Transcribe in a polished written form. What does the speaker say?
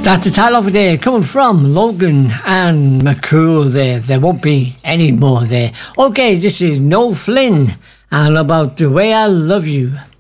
That's the title over there, coming from Logan and McCool there. There won't be any more there. Okay, this is Noel Flynn, and about the way I love you.